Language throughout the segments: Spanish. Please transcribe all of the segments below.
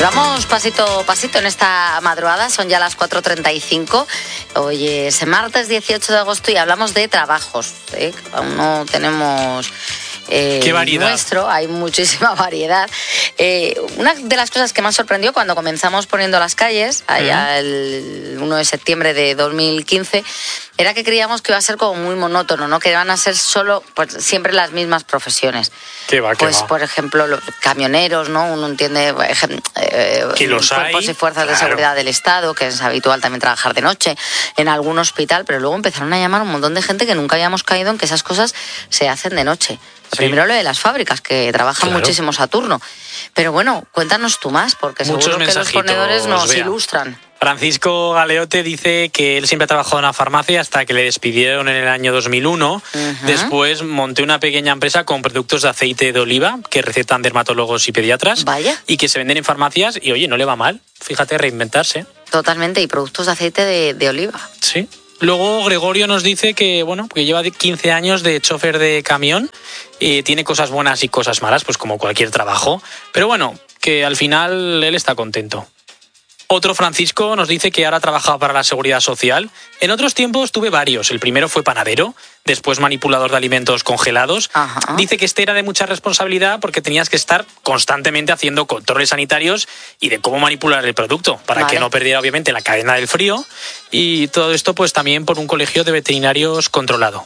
Vamos pasito a pasito en esta madrugada, son ya las 4:35. Hoy es martes 18 de agosto y hablamos de trabajos. Aún no tenemos qué variedad. Nuestro, hay muchísima variedad. Una de las cosas que más sorprendió cuando comenzamos poniendo las calles, allá el 1 de septiembre de 2015, era que creíamos que iba a ser como muy monótono, ¿no? Que iban a ser solo, pues, siempre las mismas profesiones. ¿Qué va? Por ejemplo, los camioneros, ¿no? Uno entiende que los cuerpos y fuerzas de seguridad del Estado, que es habitual también trabajar de noche en algún hospital, pero luego empezaron a llamar un montón de gente que nunca habíamos caído en que esas cosas se hacen de noche. Sí. Primero lo de las fábricas, que trabajan muchísimos a turno. Pero bueno, cuéntanos tú más, porque seguro que los ponedores nos ilustran. Francisco Galeote dice que él siempre ha trabajado en una farmacia hasta que le despidieron en el año 2001. Después monté una pequeña empresa con productos de aceite de oliva que recetan dermatólogos y pediatras. Vaya. Y que se venden en farmacias y, oye, no le va mal. Fíjate, reinventarse. Totalmente, y productos de aceite de oliva. Sí. Luego Gregorio nos dice que, bueno, que lleva 15 años de chofer de camión, tiene cosas buenas y cosas malas, pues como cualquier trabajo. Pero bueno, que al final él está contento. Otro Francisco nos dice que ahora trabaja para la Seguridad Social. En otros tiempos tuve varios. El primero fue panadero, después manipulador de alimentos congelados. Ajá. Dice que este era de mucha responsabilidad porque tenías que estar constantemente haciendo controles sanitarios y de cómo manipular el producto para que no perdiera obviamente la cadena del frío. Y todo esto pues también por un colegio de veterinarios controlado.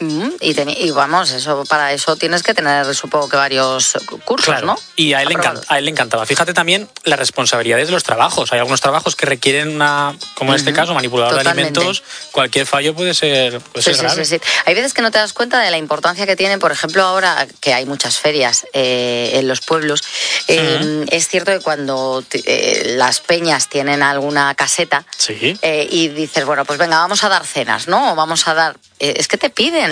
Y vamos, para eso tienes que tener, supongo que varios cursos, claro, ¿no? Y a él le encantaba. Fíjate también las responsabilidades de los trabajos. Hay algunos trabajos que requieren como en este caso, manipulador de alimentos. Cualquier fallo puede ser grave. Sí. Hay veces que no te das cuenta de la importancia que tiene, por ejemplo, ahora que hay muchas ferias en los pueblos. Es cierto que cuando las peñas tienen alguna caseta y dices, bueno, pues venga, vamos a dar cenas, ¿no? O vamos a dar... es que te piden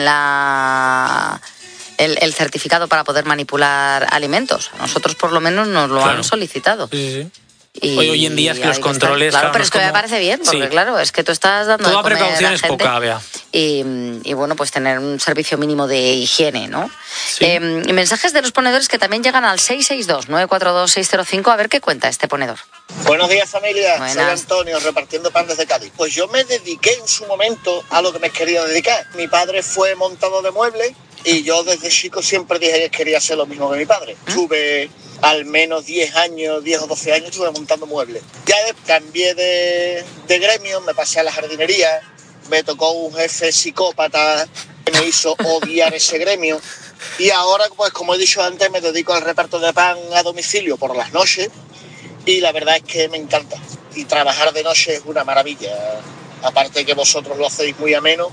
el certificado para poder manipular alimentos. A nosotros por lo menos nos lo han solicitado. Sí. Y hoy en día es que los controles... Claro, pero es que me parece bien, porque claro, es que tú estás dando toda de comer precaución a la es gente poca, Bea. Y bueno, pues tener un servicio mínimo de higiene, ¿no? Sí. Mensajes de los ponedores que también llegan al 662-942-605. A ver qué cuenta este ponedor. Buenos días, familia. Buenas. Soy Antonio, repartiendo pan desde Cádiz. Pues yo me dediqué en su momento a lo que me quería dedicar. Mi padre fue montador de muebles y yo desde chico siempre dije que quería hacer lo mismo que mi padre. Tuve al menos 10 o 12 años estuve montando muebles. Ya cambié de gremio, me pasé a la jardinería, me tocó un jefe psicópata que me hizo odiar ese gremio. Y ahora, pues como he dicho antes, me dedico al reparto de pan a domicilio por las noches. Y la verdad es que me encanta. Y trabajar de noche es una maravilla. Aparte que vosotros lo hacéis muy ameno.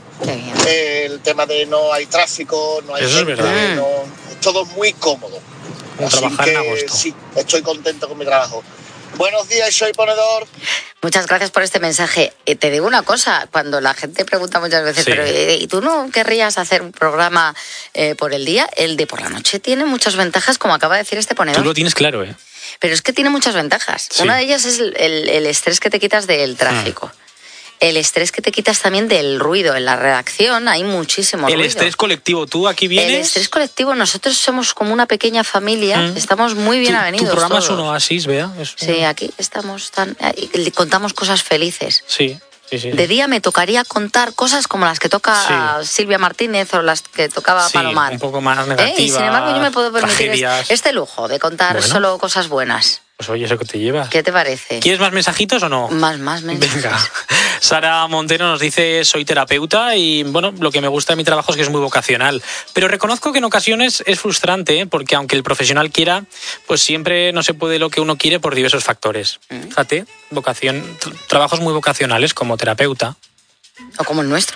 El tema de no hay tráfico, no hay gente, es todo muy cómodo. Así que sí, estoy contento con mi trabajo. Buenos días, soy ponedor. Muchas gracias por este mensaje. Te digo una cosa, cuando la gente pregunta muchas veces, pero ¿y tú no querrías hacer un programa por el día? El de por la noche tiene muchas ventajas, como acaba de decir este ponedor. Tú lo tienes claro, ¿eh? Pero es que tiene muchas ventajas. Sí. Una de ellas es el estrés que te quitas del tráfico. El estrés que te quitas también del ruido. En la redacción hay muchísimo ruido. El estrés colectivo, tú aquí vienes... El estrés colectivo, nosotros somos como una pequeña familia, estamos muy bien avenidos. Tu programa todos. es un oasis, Bea. Sí, aquí estamos contamos cosas felices. Sí. De día me tocaría contar cosas como las que toca Silvia Martínez o las que tocaba Palomar. Un poco más negativas. Y sin embargo yo me puedo permitir este lujo de contar solo cosas buenas. Pues oye, eso que te llevas. ¿Qué te parece? ¿Quieres más mensajitos o no? Más mensajes. Venga. Sara Montero nos dice, soy terapeuta y bueno, lo que me gusta de mi trabajo es que es muy vocacional. Pero reconozco que en ocasiones es frustrante, porque aunque el profesional quiera, pues siempre no se puede lo que uno quiere por diversos factores. Fíjate, trabajos muy vocacionales como terapeuta. O como el nuestro.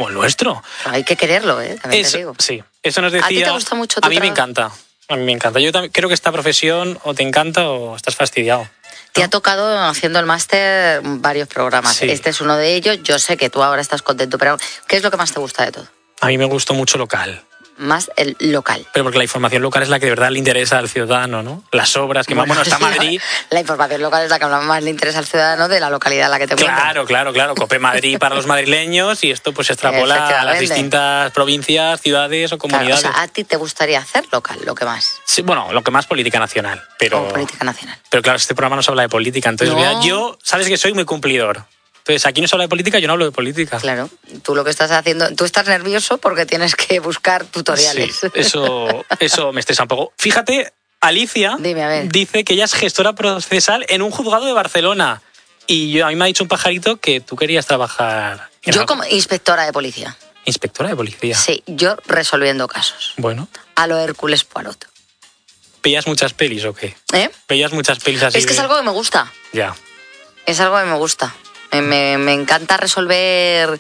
Hay que quererlo, también te digo. Sí, eso nos decía... ¿A ti te gusta mucho tu A mí me encanta. Yo también creo que esta profesión o te encanta o estás fastidiado. Te ha tocado haciendo el máster varios programas. Sí. Este es uno de ellos. Yo sé que tú ahora estás contento, pero ¿qué es lo que más te gusta de todo? A mí me gustó mucho local. más el local. Pero porque la información local es la que de verdad le interesa al ciudadano, ¿no? Las obras, que más bueno está Madrid. La información local es la que más le interesa al ciudadano de la localidad en la que te encuentras. Claro. Cope Madrid para los madrileños y esto pues se extrapola a las distintas provincias, ciudades o comunidades. Claro, o sea, ¿a ti te gustaría hacer local, lo que más? Sí, bueno, lo que más política nacional. Pero política nacional. Pero claro, este programa no se habla de política, entonces No. yo, sabes que soy muy cumplidor. Entonces, aquí no se habla de política, yo no hablo de política. Claro, tú lo que estás haciendo, tú estás nervioso porque tienes que buscar tutoriales. Sí, eso me estresa un poco. Fíjate, Alicia Dime, a ver. dice que ella es gestora procesal en un juzgado de Barcelona. Y a mí me ha dicho un pajarito que tú querías trabajar... Yo como inspectora de policía. ¿Inspectora de policía? Sí, yo resolviendo casos. Bueno. A lo Hércules Poirot. ¿Veías muchas pelis o qué? ¿Eh? ¿Veías muchas pelis así? Es que es algo que me gusta. Ya. Es algo que me gusta. Me encanta resolver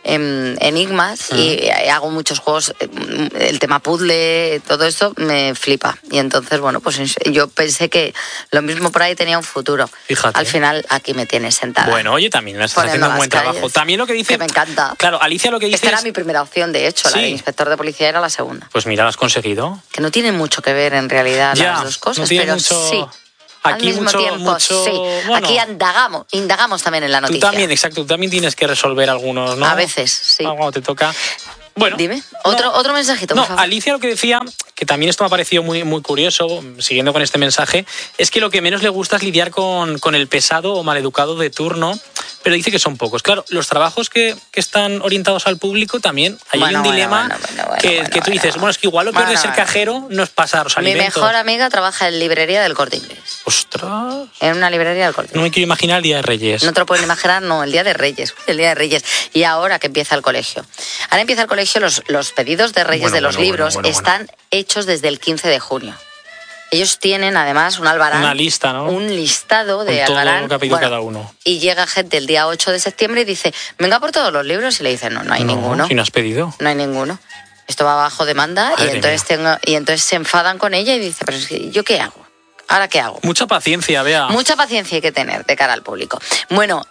enigmas y hago muchos juegos. El tema puzzle, todo esto me flipa. Y entonces, bueno, pues yo pensé que lo mismo por ahí tenía un futuro. Fíjate. Al final, aquí me tienes sentada. Bueno, oye, también me estás haciendo un buen trabajo. También lo que dice... Que me encanta. Claro, Alicia lo que dice Esta era mi primera opción, de hecho. Sí. La de inspector de policía era la segunda. Pues mira, lo has conseguido. Que no tienen mucho que ver en realidad Ya, las dos cosas, no tiene pero mucho... sí. Aquí al mismo tiempo, sí. Bueno, aquí indagamos también en la noticia. Tú también, exacto, tú también tienes que resolver algunos, ¿no? A veces, sí. Cuando te toca... Bueno, dime, otro mensajito, por favor. Alicia lo que decía, que también esto me ha parecido muy, muy curioso, siguiendo con este mensaje, es que lo que menos le gusta es lidiar con el pesado o maleducado de turno, pero dice que son pocos. Claro, los trabajos que están orientados al público también, hay un dilema que tú dices, bueno, es que igual lo peor de ser cajero no es pasar los alimentos. Mi mejor amiga trabaja en librería del Corte Inglés. ¡Ostras! En una librería del Corte Inglés. No me quiero imaginar el Día de Reyes. No te lo puedes imaginar, no, el Día de Reyes. El Día de Reyes. Y ahora que empieza el colegio. Ahora empieza el colegio, los pedidos de Reyes de los libros están hechos desde el 15 de junio. Ellos tienen además un albarán. Una lista, ¿no? Un listado de con albarán. todo lo que ha pedido cada uno. Y llega gente el día 8 de septiembre y dice, venga por todos los libros. Y le dicen, no hay ninguno. Si no has pedido. No hay ninguno. Esto va bajo demanda y entonces se enfadan con ella y dice, pero es que, ¿yo qué hago? ¿Ahora qué hago? Mucha paciencia, Bea. Mucha paciencia hay que tener de cara al público. Bueno,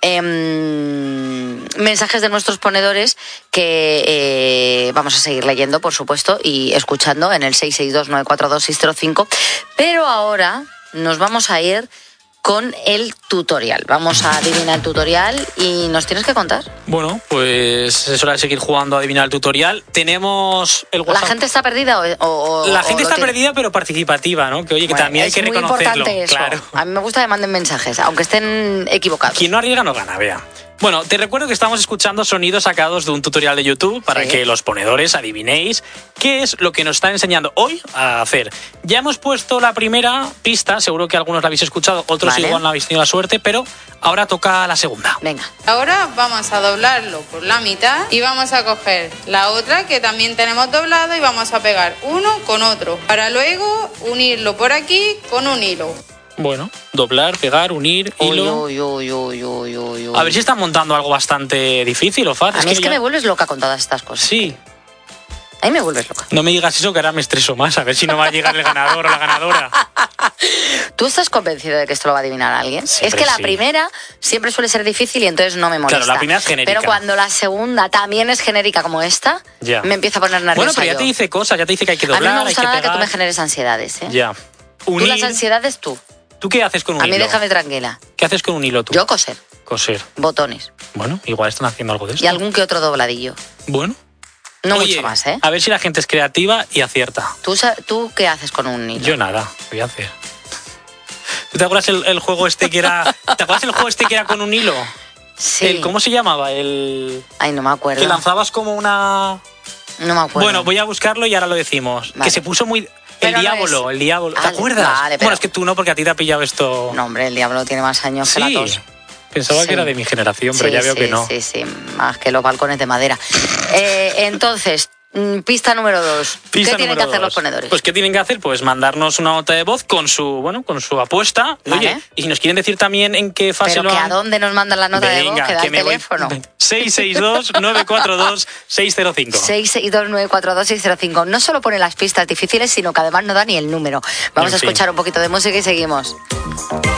mensajes de nuestros ponedores que vamos a seguir leyendo, por supuesto, y escuchando en el 662-942-605. Pero ahora nos vamos a ir con el tutorial. Vamos a adivinar el tutorial y nos tienes que contar. Bueno, pues es hora de seguir jugando a adivinar el tutorial. Tenemos el WhatsApp. ¿La gente está perdida o la gente está perdida pero participativa, ¿no? Que oye, que también hay que reconocerlo. Es muy importante eso. Claro. A mí me gusta que manden mensajes, aunque estén equivocados. Quien no arriesga no gana, Bea. Bueno, te recuerdo que estamos escuchando sonidos sacados de un tutorial de YouTube para que los ponedores adivinéis qué es lo que nos están enseñando hoy a hacer. Ya hemos puesto la primera pista, seguro que algunos la habéis escuchado, otros igual no habéis tenido la suerte, pero ahora toca la segunda. Venga. Ahora vamos a doblarlo por la mitad y vamos a coger la otra que también tenemos doblado y vamos a pegar uno con otro, para luego unirlo por aquí con un hilo. Bueno, doblar, pegar, unir, hilo. A ver si están montando algo bastante difícil o fácil. A mí es que me vuelves loca con todas estas cosas. Sí. A mí me vuelves loca. No me digas eso, que ahora me estreso más. A ver si no va a llegar el ganador o la ganadora. ¿Tú estás convencido de que esto lo va a adivinar alguien? Es que la primera siempre suele ser difícil y entonces no me molesta. Claro, la primera es genérica. Pero cuando la segunda también es genérica como esta, me empieza a poner nerviosa. Bueno, pero ya te dice cosas, ya te dice que hay que doblar, a mí no me gusta hay que nada pegar. que tú me generes ansiedades, ¿eh? Ya. Tú las ansiedades tú. ¿Tú qué haces con un hilo? A mí déjame tranquila. ¿Qué haces con un hilo tú? Yo coser. Coser. Botones. Bueno, igual están haciendo algo de eso. Y algún que otro dobladillo. Bueno. No mucho más, ¿eh? A ver si la gente es creativa y acierta. ¿Tú qué haces con un hilo? Yo nada, voy a hacer. ¿Tú te acuerdas el juego este que era... ¿Te acuerdas el juego este que era con un hilo? Sí. ¿Cómo se llamaba? Ay, no me acuerdo. Que lanzabas como una... No me acuerdo. Bueno, voy a buscarlo y ahora lo decimos. Vale. Que se puso muy... Pero el diablo. ¿Te acuerdas? Vale, pero... Bueno, es que tú no, porque a ti te ha pillado esto... No, hombre, el diablo tiene más años que la tos. Pensaba que era de mi generación, pero ya veo que no. Sí, más que los balcones de madera. Entonces, pista número 2. ¿Qué tienen que hacer los ponedores? Pues ¿qué tienen que hacer? Pues mandarnos una nota de voz con su apuesta. Vale. Oye, y si nos quieren decir también en qué fase pero lo han... ¿a dónde nos mandan la nota de voz? Que da el teléfono. 662-942-605. 662-942-605. No solo pone las pistas difíciles, sino que además no da ni el número. Vamos a escuchar un poquito de música y seguimos.